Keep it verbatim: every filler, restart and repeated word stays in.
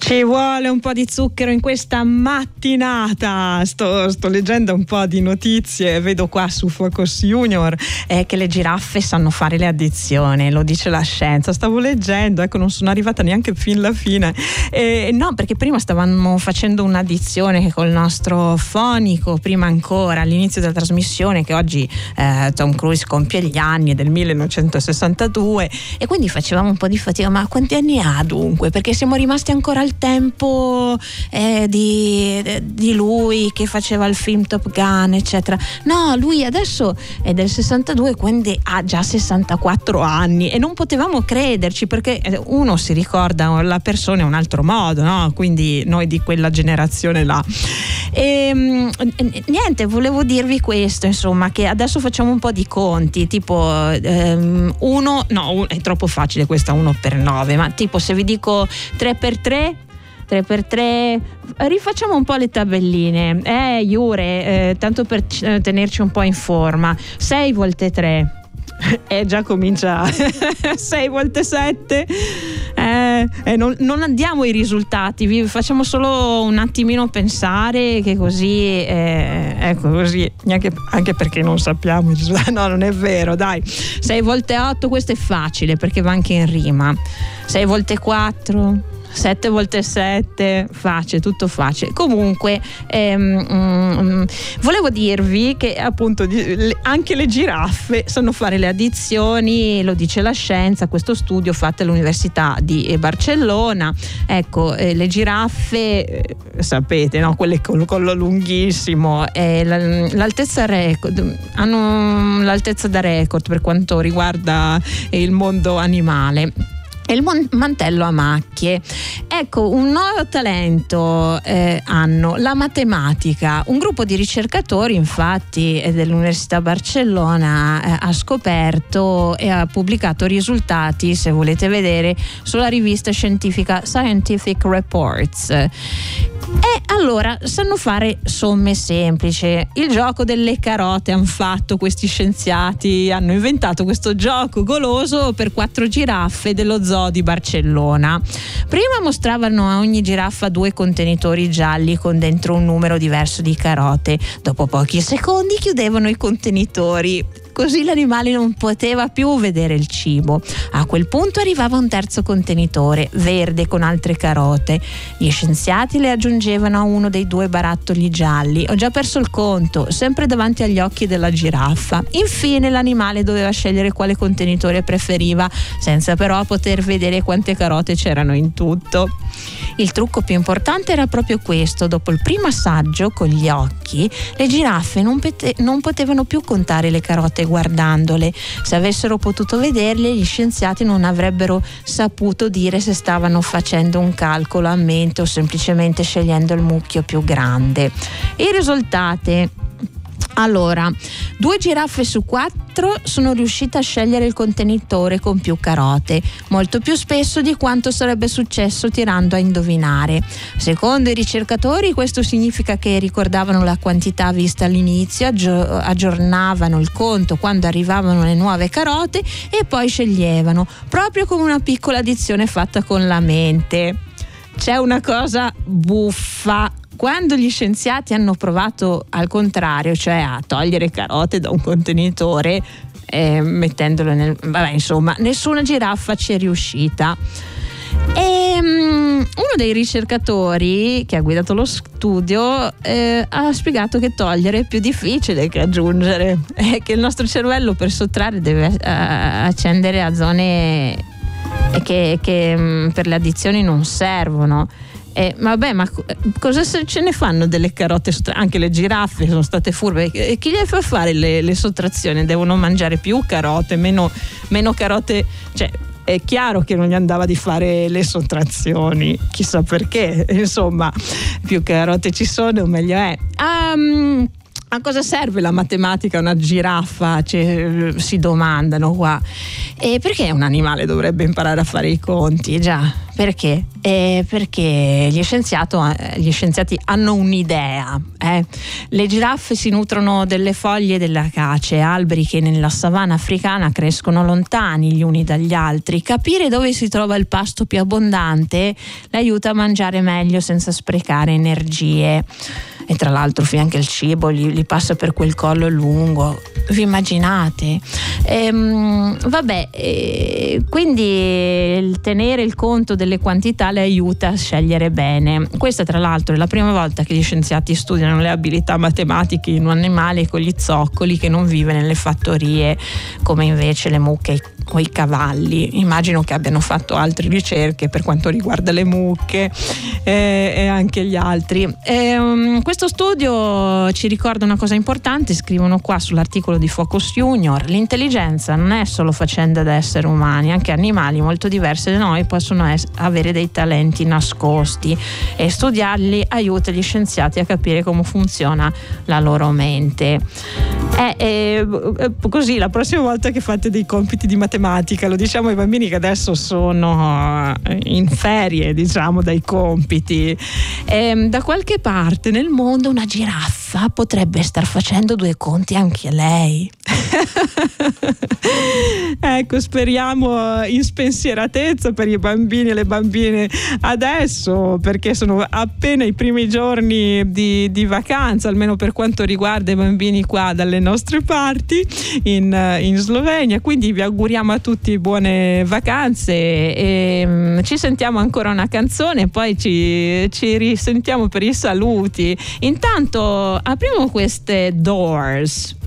Ci vuole un po' di zucchero in questa mattinata. Sto, sto leggendo un po' di notizie, vedo qua su Focus Junior eh, che le giraffe sanno fare le addizioni, lo dice la scienza. Stavo leggendo, ecco, non sono arrivata neanche fin alla fine. Eh, no, perché prima stavamo facendo un'addizione col nostro fonico, prima ancora all'inizio della trasmissione, che oggi eh, Tom Cruise compie gli anni, è del millenovecentosessantadue, e quindi facevamo un po' di fatica. Ma quanti anni ha dunque? Perché siamo rimasti ancora al tempo eh, di, di lui che faceva il film Top Gun, eccetera. No, lui adesso è del sessantadue, quindi ha già sessantaquattro anni, e non potevamo crederci, perché uno si ricorda la persona in un altro modo, no? Quindi noi di quella generazione là. E niente, volevo dirvi questo, insomma, che adesso facciamo un po' di conti, tipo ehm, uno, no, un, è troppo facile questa uno per nove, ma tipo se vi dico tre per tre, tre per tre, rifacciamo un po' le tabelline, eh Iure, eh, tanto per c- tenerci un po' in forma. sei volte tre, eh già comincia. sei volte sette, eh, eh, non, non andiamo ai risultati, vi facciamo solo un attimino pensare, che così eh, ecco, così neanche, anche perché non sappiamo i risultati. No, non è vero, dai. sei volte otto, questo è facile perché va anche in rima. sei volte quattro, sette volte sette, facile, tutto facile. Comunque ehm, um, volevo dirvi che appunto di, le, anche le giraffe sanno fare le addizioni, lo dice la scienza, questo studio fatto all'Università di Barcellona. Ecco, eh, le giraffe, eh, sapete, no? Quelle con il collo lunghissimo, eh, la, l'altezza record, hanno l'altezza da record per quanto riguarda il mondo animale. E il mon- mantello a macchie. Ecco, un nuovo talento eh, hanno, la matematica. Un gruppo di ricercatori, infatti, dell'Università Barcellona eh, ha scoperto e ha pubblicato risultati, se volete vedere, sulla rivista scientifica Scientific Reports. E allora sanno fare somme semplici. Il gioco delle carote hanno fatto questi scienziati, hanno inventato questo gioco goloso per quattro giraffe dello zoo di Barcellona. Prima mostravano a ogni giraffa due contenitori gialli con dentro un numero diverso di carote. Dopo pochi secondi chiudevano i contenitori, così l'animale non poteva più vedere il cibo. A quel punto arrivava un terzo contenitore, verde con altre carote. Gli scienziati le aggiungevano a uno dei due barattoli gialli. Ho già perso il conto, sempre davanti agli occhi della giraffa. Infine l'animale doveva scegliere quale contenitore preferiva, senza però poter vedere quante carote c'erano in tutto. Il trucco più importante era proprio questo: dopo il primo assaggio con gli occhi, le giraffe non, pete- non potevano più contare le carote guardandole. Se avessero potuto vederle, gli scienziati non avrebbero saputo dire se stavano facendo un calcolo a mente o semplicemente scegliendo il mucchio più grande. I risultati: allora, due giraffe su quattro sono riuscite a scegliere il contenitore con più carote, molto più spesso di quanto sarebbe successo tirando a indovinare. Secondo i ricercatori, questo significa che ricordavano la quantità vista all'inizio, aggiornavano il conto quando arrivavano le nuove carote e poi sceglievano, proprio come una piccola addizione fatta con la mente. C'è una cosa buffa. Quando gli scienziati hanno provato al contrario, cioè a togliere carote da un contenitore eh, mettendolo nel... vabbè, insomma, nessuna giraffa ci è riuscita. E um, uno dei ricercatori che ha guidato lo studio eh, ha spiegato che togliere è più difficile che aggiungere, e che il nostro cervello per sottrarre deve uh, accendere a zone che, che um, per le addizioni non servono. Eh, vabbè, ma cosa ce ne fanno delle carote? Anche le giraffe sono state furbe. Chi le fa fare le, le sottrazioni? Devono mangiare più carote, meno, meno carote. Cioè, è chiaro che non gli andava di fare le sottrazioni, chissà perché. Insomma, più carote ci sono, meglio è. Um, a cosa serve la matematica a una giraffa? Cioè, si domandano qua. E perché un animale dovrebbe imparare a fare i conti? Già, Perché? Eh, perché gli, scienziato, gli scienziati hanno un'idea. Eh? Le giraffe si nutrono delle foglie delle acacie, alberi che nella savana africana crescono lontani gli uni dagli altri. Capire dove si trova il pasto più abbondante le aiuta a mangiare meglio senza sprecare energie. E tra l'altro anche il cibo gli, gli passa per quel collo lungo, vi immaginate? Ehm, vabbè, eh, quindi il tenere il conto delle quantità le aiuta a scegliere bene. Questa tra l'altro è la prima volta che gli scienziati studiano le abilità matematiche in un animale con gli zoccoli che non vive nelle fattorie come invece le mucche o i cavalli. Immagino che abbiano fatto altre ricerche per quanto riguarda le mucche eh, e anche gli altri. E, um, questo studio ci ricorda una cosa importante, scrivono qua sull'articolo di Focus Junior: l'intelligenza non è solo faccenda da esseri umani, anche animali molto diversi da noi possono es- avere dei talenti nascosti e studiarli aiuta gli scienziati a capire come funziona la loro mente. Eh, eh, così la prossima volta che fate dei compiti di matematica, lo diciamo ai bambini che adesso sono in ferie, diciamo, dai compiti, eh, da qualche parte nel mondo una giraffa potrebbe star facendo due conti anche lei. Ecco, speriamo in spensieratezza per i bambini e le bambine adesso, perché sono appena i primi giorni di, di vacanza, almeno per quanto riguarda i bambini qua dalle nostre parti in, in Slovenia. Quindi vi auguriamo a tutti buone vacanze e um, ci sentiamo ancora una canzone, poi ci, ci risentiamo per i saluti. Intanto apriamo queste Doors.